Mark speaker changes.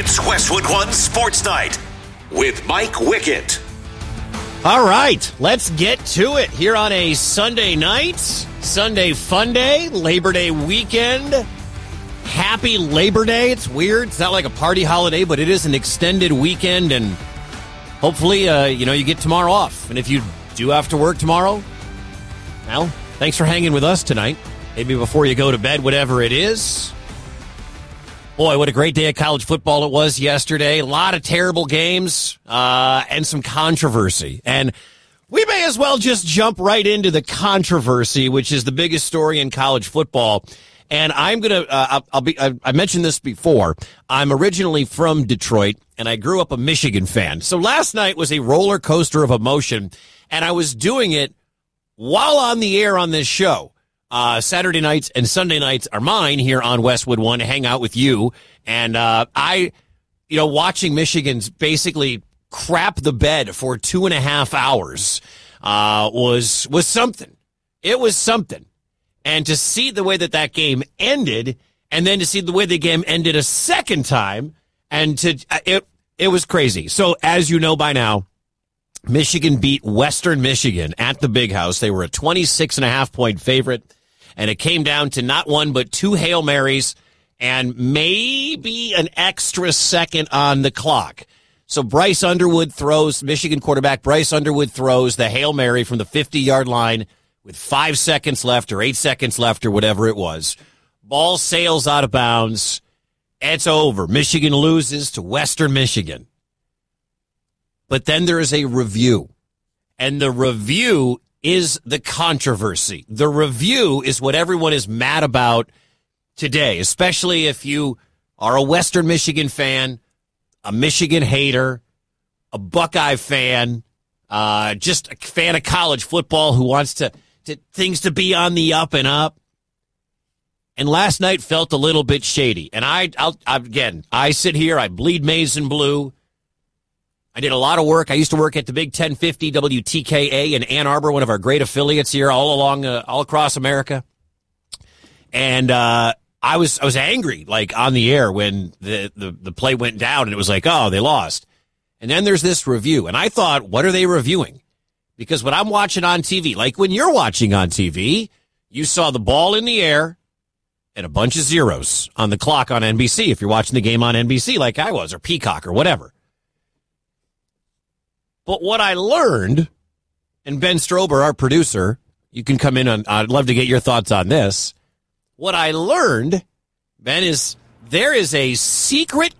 Speaker 1: It's Westwood One Sports Night with Mike Wickett.
Speaker 2: All right, let's get to it here on a Sunday night, Sunday fun day, Labor Day weekend. Happy Labor Day. It's weird. It's not like a party holiday, but it is an extended weekend, and hopefully, you get tomorrow off. And if you do have to work tomorrow, well, thanks for hanging with us tonight. Maybe before you go to bed, whatever it is. Boy, what a great day of college football it was yesterday. A lot of terrible games and some controversy. And we may as well just jump right into the controversy, which is the biggest story in college football. And I'm going to, I mentioned this before. I'm originally from Detroit, and I grew up a Michigan fan. So last night was a roller coaster of emotion, and I was doing it while on the air on this show. Saturday nights and Sunday nights are mine here on Westwood One to hang out with you. And watching Michigan's basically crap the bed for 2.5 hours was something. It was something. And to see the way that game ended, and then to see the way the game ended a second time, and it was crazy. So as you know by now, Michigan beat Western Michigan at the Big House. They were a 26.5-point favorite. And it came down to not one, but two Hail Marys and maybe an extra second on the clock. So Michigan quarterback Bryce Underwood throws the Hail Mary from the 50-yard line with 5 seconds left or 8 seconds left or whatever it was. Ball sails out of bounds. It's over. Michigan loses to Western Michigan. But then there is a review. And the review is the controversy. The review is what everyone is mad about today, especially if you are a Western Michigan fan, a Michigan hater, a Buckeye fan, just a fan of college football who wants things to be on the up and up. And last night felt a little bit shady. And I sit here, I bleed maize and blue. I did a lot of work. I used to work at the Big 1050 WTKA in Ann Arbor, one of our great affiliates here all across America. And I was angry, like on the air when the play went down, and it was like, oh, they lost. And then there's this review, and I thought, what are they reviewing? Because when I'm watching on TV, like when you're watching on TV, you saw the ball in the air and a bunch of zeros on the clock on NBC. If you're watching the game on NBC, like I was, or Peacock, or whatever. But what I learned, and Ben Strober, our producer, you can come in on, I'd love to get your thoughts on this. What I learned, Ben, is there is a secret